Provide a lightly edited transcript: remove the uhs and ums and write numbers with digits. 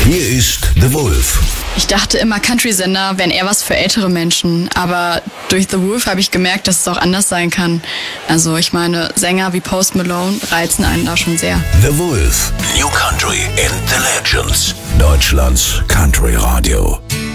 Hier ist The Wolf. Ich dachte immer, Country-Sender wären eher was für ältere Menschen, aber durch The Wolf habe ich gemerkt, dass es auch anders sein kann. Also ich meine, Sänger wie Post Malone reizen einen da schon sehr. The Wolf. New Country and the Legends. Deutschlands Country Radio.